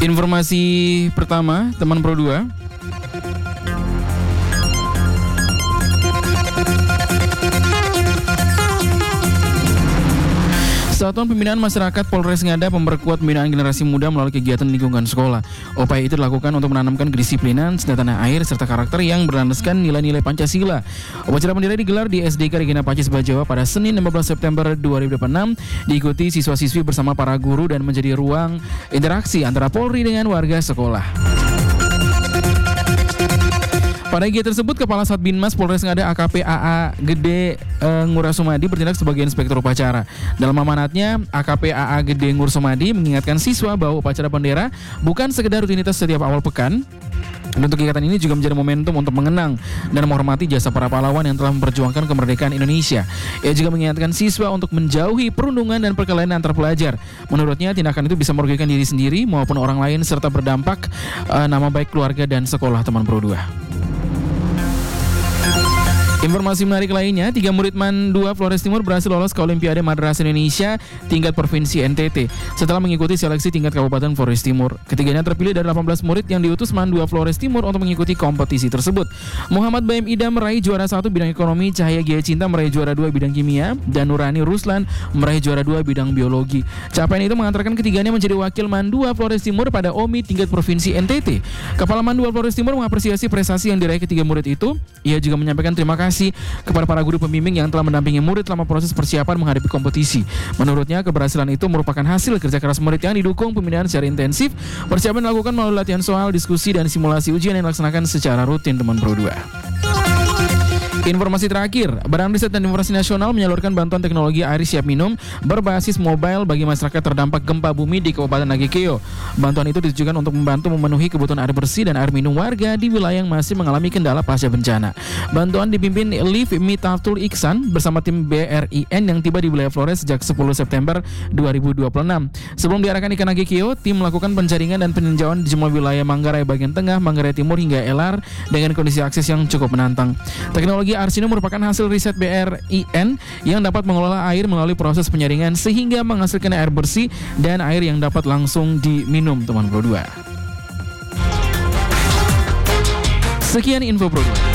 Informasi pertama, teman Pro 2. Satuan Pembinaan Masyarakat Polres Ngada memperkuat pembinaan generasi muda melalui kegiatan lingkungan sekolah. Upaya itu dilakukan untuk menanamkan kedisiplinan, cinta tanah air, serta karakter yang berlandaskan nilai-nilai Pancasila. Upacara bendera digelar di SDK Regina Pacis Bajawa pada Senin 15 September 2026, diikuti siswa-siswi bersama para guru dan menjadi ruang interaksi antara Polri dengan warga sekolah. Pada kegiatan tersebut, Kepala Satbinmas Polres Ngada AKP AA Gede Ngurasumadi bertindak sebagai inspektur upacara. Dalam amanatnya, AKP AA Gede Ngurasumadi mengingatkan siswa bahwa upacara bendera bukan sekedar rutinitas setiap awal pekan. Dan untuk kegiatan ini juga menjadi momentum untuk mengenang dan menghormati jasa para pahlawan yang telah memperjuangkan kemerdekaan Indonesia. Ia juga mengingatkan siswa untuk menjauhi perundungan dan perkelahian antar pelajar. Menurutnya, tindakan itu bisa merugikan diri sendiri maupun orang lain serta berdampak nama baik keluarga dan sekolah teman Pro 2. Informasi menarik lainnya, 3 murid MAN 2 Flores Timur berhasil lolos ke Olimpiade Madrasah Indonesia tingkat Provinsi NTT setelah mengikuti seleksi tingkat Kabupaten Flores Timur. Ketiganya terpilih dari 18 murid yang diutus MAN 2 Flores Timur untuk mengikuti kompetisi tersebut. Muhammad Baim Ida meraih juara 1 bidang ekonomi, Cahaya Gia Cinta meraih juara 2 bidang kimia, dan Nurani Ruslan meraih juara 2 bidang biologi. Capaian itu mengantarkan ketiganya menjadi wakil MAN 2 Flores Timur pada OMI tingkat Provinsi NTT. Kepala MAN 2 Flores Timur mengapresiasi prestasi yang diraih ketiga murid itu. Ia juga menyampaikan terima kasih kepada para guru pembimbing yang telah mendampingi murid selama proses persiapan menghadapi kompetisi. Menurutnya, keberhasilan itu merupakan hasil kerja keras murid yang didukung pembinaan secara intensif. Persiapan dilakukan melalui latihan soal, diskusi, dan simulasi ujian yang dilaksanakan secara rutin teman Pro 2. Informasi terakhir, Badan Riset dan Inovasi Nasional menyalurkan bantuan teknologi air siap minum berbasis mobile bagi masyarakat terdampak gempa bumi di Kabupaten Nagekeo. Bantuan itu ditujukan untuk membantu memenuhi kebutuhan air bersih dan air minum warga di wilayah yang masih mengalami kendala pasca bencana. Bantuan dipimpin Liv Mitaftul Iksan bersama tim BRIN yang tiba di wilayah Flores sejak 10 September 2026. Sebelum diarahkan ke Nagekeo, tim melakukan penjaringan dan peninjauan di semua wilayah Manggarai bagian tengah, Manggarai Timur hingga Elar dengan kondisi akses yang cukup menantang. Teknologi Arsino merupakan hasil riset BRIN yang dapat mengelola air melalui proses penyaringan sehingga menghasilkan air bersih dan air yang dapat langsung diminum teman Pro 2. Sekian info Pro 2.